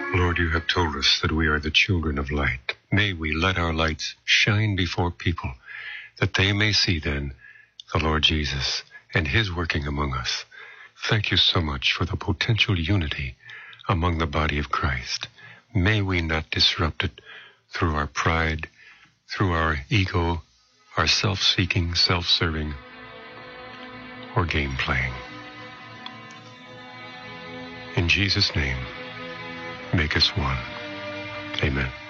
Lord, you have told us that we are the children of light. May we let our lights shine before people, that they may see then the Lord Jesus and his working among us. Thank you so much for the potential unity among the body of Christ. May we not disrupt it through our pride, through our ego, our self-seeking, self-serving, or game playing. In Jesus' name, make us one. Amen.